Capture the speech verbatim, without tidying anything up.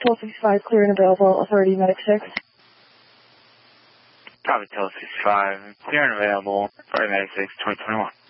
twelve sixty-five, clear and available, authority medic six. Copy twelve sixty-five, clear and available, authority medic six, twenty twenty-one.